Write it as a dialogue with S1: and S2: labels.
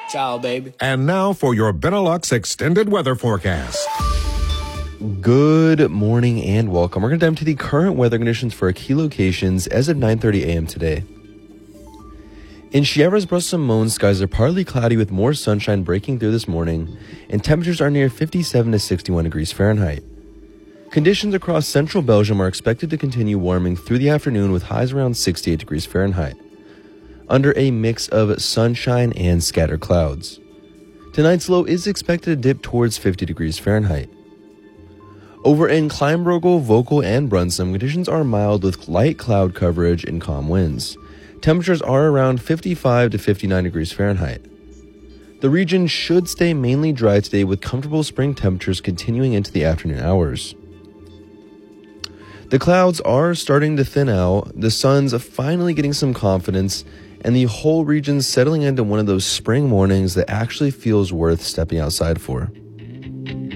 S1: Ciao, baby.
S2: And now for your Benelux extended weather forecast.
S3: Good morning and welcome. We're going to dive into the current weather conditions for our key locations as of 9:30 a.m. today. In Chievres, Brussels, and Mons, skies are partly cloudy with more sunshine breaking through this morning, and temperatures are near 57 to 61 degrees Fahrenheit. Conditions across central Belgium are expected to continue warming through the afternoon with highs around 68 degrees Fahrenheit, under a mix of sunshine and scattered clouds. Tonight's low is expected to dip towards 50 degrees Fahrenheit. Over in Kleinbrugge, Vogel, and Brunsum, conditions are mild with light cloud coverage and calm winds. Temperatures are around 55 to 59 degrees Fahrenheit. The region should stay mainly dry today with comfortable spring temperatures continuing into the afternoon hours. The clouds are starting to thin out, the sun's finally getting some confidence, and the whole region's settling into one of those spring mornings that actually feels worth stepping outside for.